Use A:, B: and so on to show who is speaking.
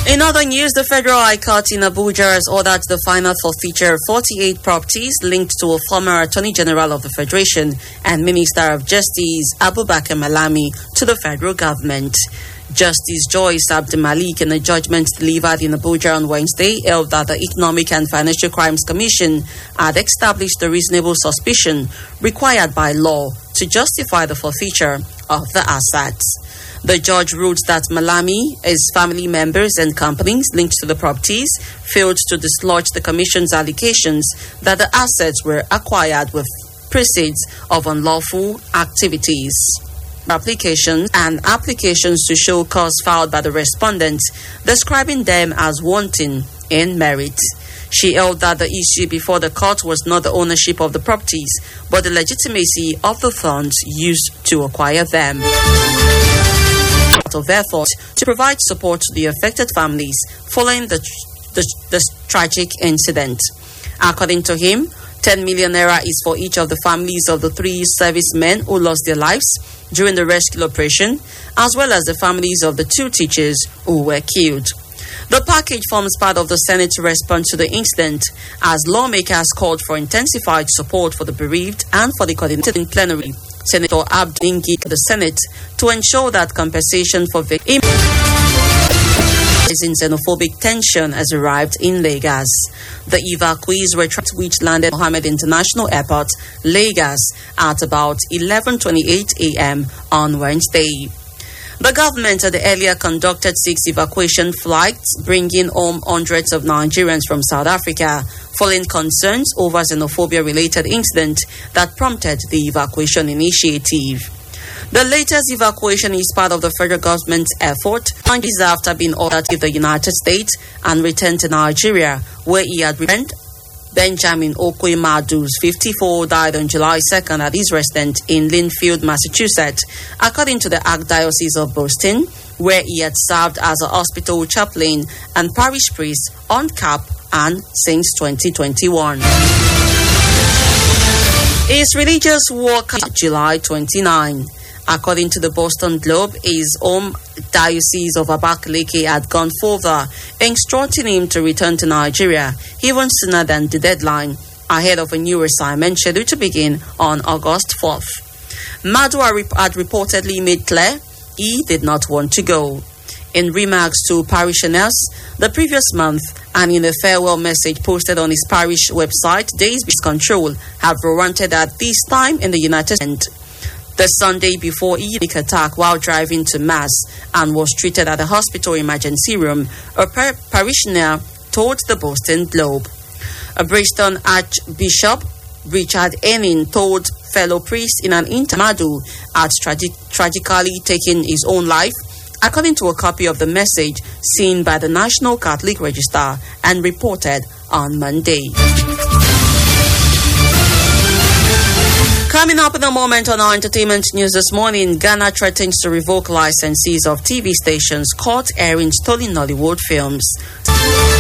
A: In other news, the Federal High Court in Abuja has ordered the final forfeiture of 48 properties linked to a former Attorney General of the Federation and Minister of Justice Abubakar Malami to the federal government. Justice Joyce Abdulmalik, in a judgment delivered in Abuja on Wednesday, held that the Economic and Financial Crimes Commission had established a reasonable suspicion required by law to justify the forfeiture of the assets. The judge ruled that Malami, his family members and companies linked to the properties failed to dislodge the Commission's allegations that the assets were acquired with proceeds of unlawful activities. Applications to show cause filed by the respondents, describing them as wanting in merit. She held that the issue before the court was not the ownership of the properties, but the legitimacy of the funds used to acquire them. Of effort to provide support to the affected families following the tragic incident. According to him, 10 million naira is for each of the families of the 3 servicemen who lost their lives during the rescue operation, as well as the families of the 2 teachers who were killed. The package forms part of the Senate's response to the incident, as lawmakers called for intensified support for the bereaved and for the coordinated in plenary. Senator Abdul the Senate to ensure that compensation for victims in xenophobic tension has arrived in Lagos. The evacuees were tracked, which landed at Mohammed International Airport, Lagos, at about 11:28 a.m. on Wednesday. The government had earlier conducted 6 evacuation flights, bringing home hundreds of Nigerians from South Africa, following concerns over xenophobia-related incident that prompted the evacuation initiative. The latest evacuation is part of the federal government's effort, and is after being ordered to the United States and returned to Nigeria, where he had returned. Benjamin Okwe-Madu's 54 died on July 2nd at his residence in Linfield, Massachusetts, according to the Archdiocese of Boston, where he had served as a hospital chaplain and parish priest on CAP and since 2021. His religious work July 29. According to the Boston Globe, his home diocese of Abakaliki had gone further, instructing him to return to Nigeria even sooner than the deadline, ahead of a new assignment scheduled to begin on August 4th. Madu had reportedly made clear he did not want to go. In remarks to parishioners the previous month and in a farewell message posted on his parish website, Days Control have warranted at this time in the United States. The Sunday before he had an attack while driving to Mass and was treated at the hospital emergency room, a parishioner told the Boston Globe. A Bristol Archbishop, Richard Enning, told fellow priests in an interview had tragically taken his own life, according to a copy of the message seen by the National Catholic Register and reported on Monday. Coming up in a moment on our entertainment news this morning, Ghana threatens to revoke licenses of TV stations caught airing stolen Nollywood films.